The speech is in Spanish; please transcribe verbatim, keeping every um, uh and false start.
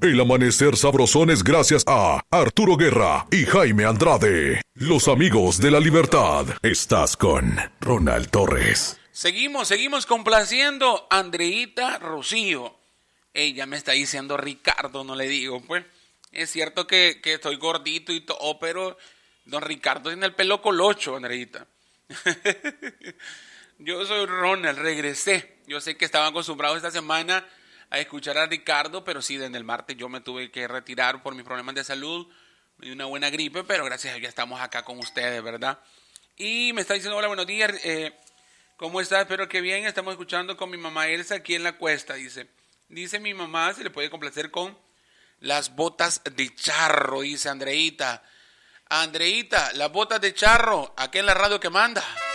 El amanecer sabrosón es gracias a Arturo Guerra y Jaime Andrade, los amigos de la libertad. Estás con Ronald Torres. Seguimos, seguimos complaciendo a Andreita Rocío. Ella me está diciendo Ricardo, no le digo, pues. Es cierto que, que estoy gordito y todo, pero don Ricardo tiene el pelo colocho, Andreita. Yo soy Ronald, regresé. Yo sé que estaba acostumbrado esta semana a escuchar a Ricardo, pero sí, desde el martes yo me tuve que retirar por mis problemas de salud. Me dio una buena gripe, pero gracias a Dios ya estamos acá con ustedes, ¿verdad? Y me está diciendo, hola, buenos días, eh, ¿cómo estás? Espero que bien, estamos escuchando con mi mamá Elsa aquí en la cuesta, dice. Dice mi mamá, se le puede complacer con las botas de charro, dice Andreita. Andreita, las botas de charro, aquí en la radio que manda.